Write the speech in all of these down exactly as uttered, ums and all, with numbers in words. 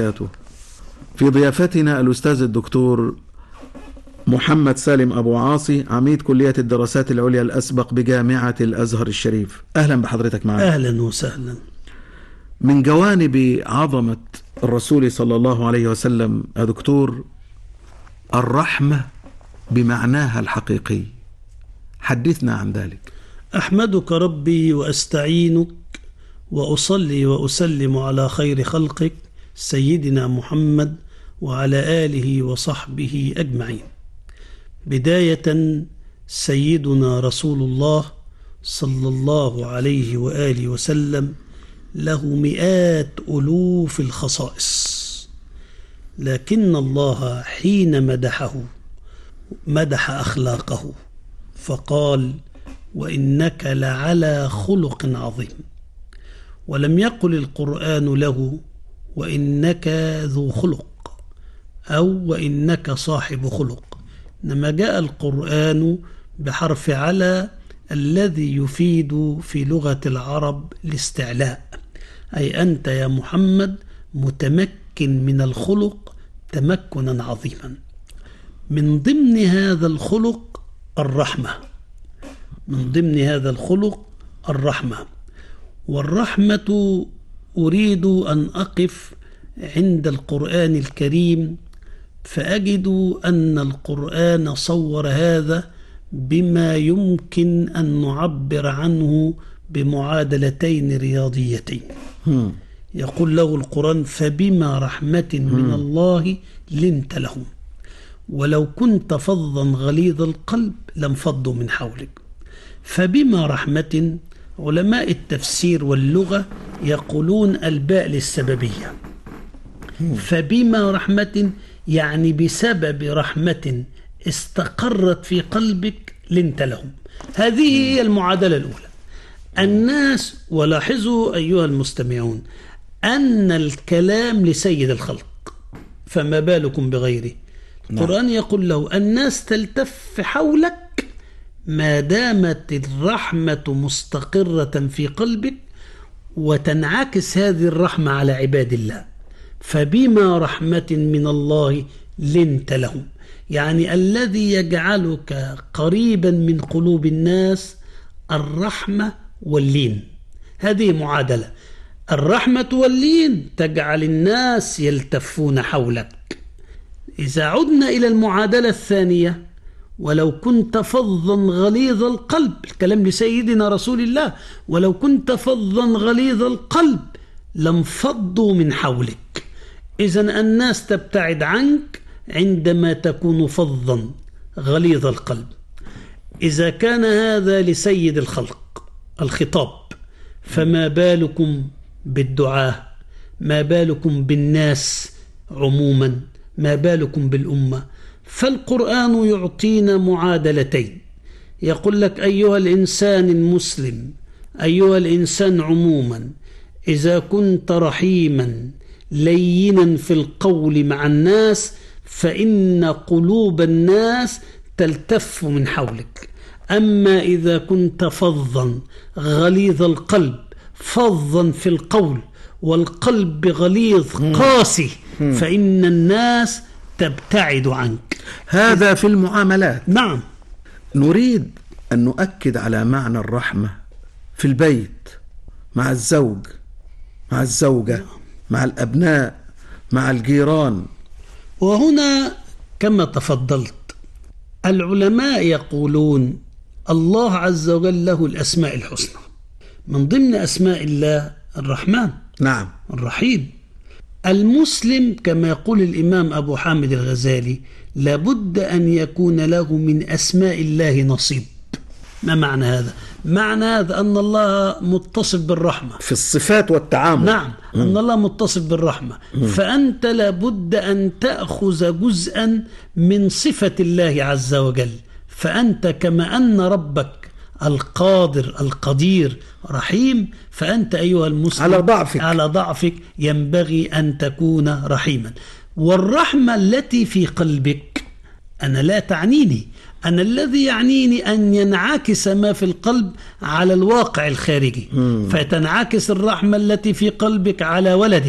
وبركاته. في ضيافتنا الأستاذ الدكتور محمد سالم أبو عاصي، عميد كلية الدراسات العليا الأسبق بجامعة الأزهر الشريف. أهلا بحضرتك معنا. أهلا وسهلا. من جوانب عظمة الرسول صلى الله عليه وسلم يا دكتور الرحمة بمعناها الحقيقي، حدثنا عن ذلك. أحمدك ربي وأستعينك وأصلي وأسلم على خير خلقك سيدنا محمد وعلى آله وصحبه أجمعين. بداية سيدنا رسول الله صلى الله عليه وآله وسلم له مئات ألوف الخصائص، لكن الله حين مدحه مدح أخلاقه فقال: وإنك لعلى خلق عظيم. ولم يقل القرآن له وإنك ذو خلق أو وإنك صاحب خلق، إنما جاء القرآن بحرف على الذي يفيد في لغة العرب الاستعلاء، أي أنت يا محمد متمكن من الخلق تمكنا عظيما. من ضمن هذا الخلق الرحمة، من ضمن هذا الخلق الرحمة. والرحمة أريد أن أقف عند القرآن الكريم فأجد أن القرآن صور هذا بما يمكن أن نعبر عنه بمعادلتين رياضيتين. يقول له القرآن: فبما رحمة من الله لنت لهم ولو كنت فظا غليظ القلب لانفضوا من حولك. فبما رحمة، علماء التفسير واللغة يقولون الباء للسببية. فبما رحمة يعني بسبب رحمة استقرت في قلبك لنت لهم. هذه هي المعادلة الأولى. الناس، ولاحظوا أيها المستمعون أن الكلام لسيد الخلق، فما بالكم بغيره. القرآن يقول له: الناس تلتف حولك ما دامت الرحمة مستقرة في قلبك، وتنعكس هذه الرحمة على عباد الله. فبما رحمة من الله لنت لهم، يعني الذي يجعلك قريبا من قلوب الناس الرحمة واللين. هذه معادلة، الرحمة واللين تجعل الناس يلتفون حولك. إذا عدنا إلى المعادلة الثانية: ولو كنت فظا غليظ القلب، الكلام لسيدنا رسول الله، ولو كنت فظا غليظ القلب لانفضوا من حولك. إذن الناس تبتعد عنك عندما تكون فظا غليظ القلب. إذا كان هذا لسيد الخلق الخطاب، فما بالكم بالدعاة، ما بالكم بالناس عموما، ما بالكم بالأمة. فالقرآن يعطينا معادلتين، يقول لك: أيها الإنسان المسلم، أيها الإنسان عموما، إذا كنت رحيما لينا في القول مع الناس فإن قلوب الناس تلتف من حولك. أما إذا كنت فظا غليظ القلب، فظا في القول والقلب غليظ قاسي، فإن الناس تبتعد عنك. هذا في المعاملات. نعم. نريد أن نؤكد على معنى الرحمة في البيت، مع الزوج، مع الزوجة، مع الأبناء، مع الجيران. وهنا كما تفضلت العلماء يقولون الله عز وجل له الأسماء الحسنى، من ضمن أسماء الله الرحمن. نعم. الرحيم. المسلم كما يقول الإمام أبو حامد الغزالي لابد أن يكون له من أسماء الله نصيب. ما معنى هذا؟ معنى هذا أن الله متصف بالرحمة في الصفات والتعامل. نعم. م. أن الله متصف بالرحمة. م. فأنت لابد أن تأخذ جزءا من صفة الله عز وجل. فأنت كما أن ربك القادر القدير رحيم، فأنت أيها المسلم على ضعفك على ضعفك ينبغي أن تكون رحيما. والرحمة التي في قلبك أنا لا تعنيني، أنا الذي يعنيني أن ينعكس ما في القلب على الواقع الخارجي. مم. فتنعكس الرحمة التي في قلبك على ولدك،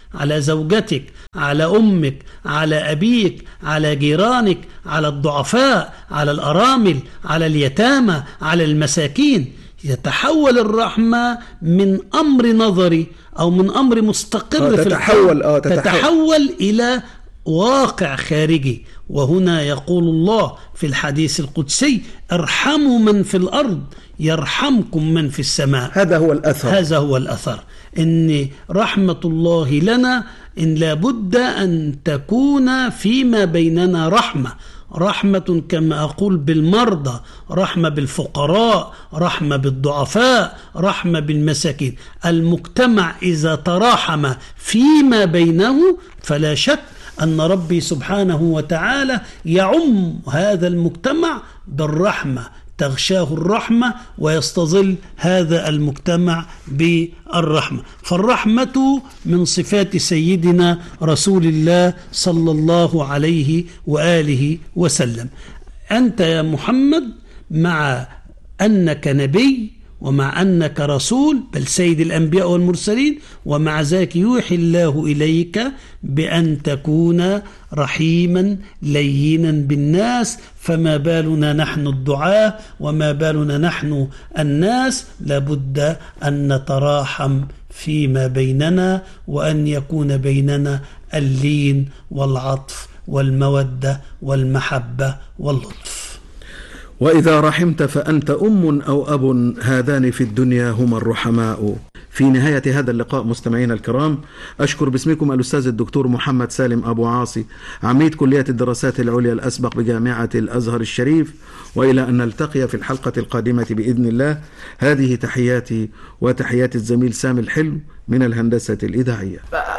على زوجتك، على أمك، على أبيك، على جيرانك، على الضعفاء، على الأرامل، على اليتامى، على المساكين. يتحول الرحمة من أمر نظري أو من أمر مستقر في تتحول, آه تتحول, تتحول إلى واقع خارجي. وهنا يقول الله في الحديث القدسي: ارحموا من في الأرض يرحمكم من في السماء. هذا هو الأثر هذا هو الأثر إن رحمة الله لنا إن لابد أن تكون فيما بيننا رحمة رحمة كما أقول بالمرضى، رحمة بالفقراء، رحمة بالضعفاء، رحمة بالمساكين. المجتمع إذا تراحم فيما بينه فلا شك أن ربي سبحانه وتعالى يعم هذا المجتمع بالرحمة، تغشاه الرحمة ويستظل هذا المجتمع بالرحمة. فالرحمة من صفات سيدنا رسول الله صلى الله عليه وآله وسلم. أنت يا محمد مع أنك نبي ومع أنك رسول بل سيد الأنبياء والمرسلين، ومع ذلك يوحي الله إليك بأن تكون رحيما لينا بالناس. فما بالنا نحن الدعاة وما بالنا نحن الناس؟ لابد أن نتراحم فيما بيننا، وأن يكون بيننا اللين والعطف والمودة والمحبة واللطف. وإذا رحمت فأنت أم أو أب، هذان في الدنيا هما الرحماء. في نهاية هذا اللقاء مستمعينا الكرام، أشكر باسمكم الأستاذ الدكتور محمد سالم أبو عاصي، عميد كلية الدراسات العليا الأسبق بجامعة الأزهر الشريف، وإلى أن نلتقي في الحلقة القادمة بإذن الله. هذه تحياتي وتحيات الزميل سامي الحلو من الهندسة الإذاعية.